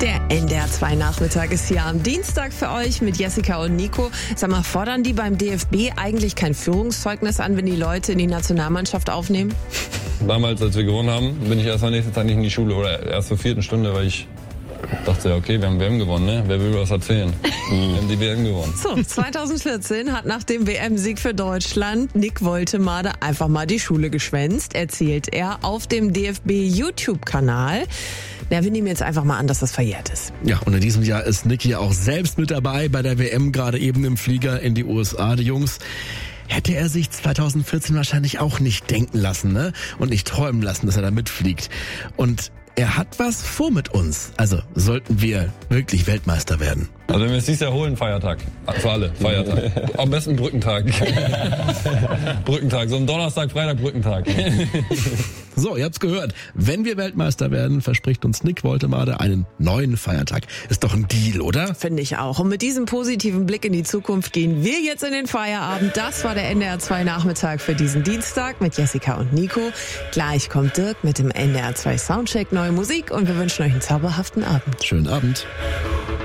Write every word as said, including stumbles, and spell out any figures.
Der N D R zwei Nachmittag ist hier am Dienstag für euch mit Jessica und Nico. Sag mal, fordern die beim D F B eigentlich kein Führungszeugnis an, wenn die Leute in die Nationalmannschaft aufnehmen? Damals, als wir gewonnen haben, bin ich erst mal nächste Zeit nicht in die Schule oder erst zur vierten Stunde, weil ich dachte, ja, okay, wir haben W M gewonnen, ne? Wer will was erzählen? Wir haben die W M gewonnen. So, zwanzig vierzehn hat nach dem W M-Sieg für Deutschland Nick Woltemade einfach mal die Schule geschwänzt, erzählt er auf dem D F B-YouTube-Kanal. Ja, wir nehmen jetzt einfach mal an, dass das verjährt ist. Ja, und in diesem Jahr ist Nick ja auch selbst mit dabei bei der W M, gerade eben im Flieger in die U S A. Die Jungs, hätte er sich zwanzig vierzehn wahrscheinlich auch nicht denken lassen, ne? Und nicht träumen lassen, dass er da mitfliegt. Und er hat was vor mit uns. Also sollten wir wirklich Weltmeister werden. Also wenn wir es dieses Jahr holen, Feiertag. Für alle, Feiertag. Am besten Brückentag. Brückentag, so ein Donnerstag, Freitag, Brückentag. So, ihr habt's gehört. Wenn wir Weltmeister werden, verspricht uns Nick Woltemade einen neuen Feiertag. Ist doch ein Deal, oder? Finde ich auch. Und mit diesem positiven Blick in die Zukunft gehen wir jetzt in den Feierabend. Das war der N D R zwei Nachmittag für diesen Dienstag mit Jessica und Nico. Gleich kommt Dirk mit dem N D R zwei Soundcheck, neue Musik und wir wünschen euch einen zauberhaften Abend. Schönen Abend.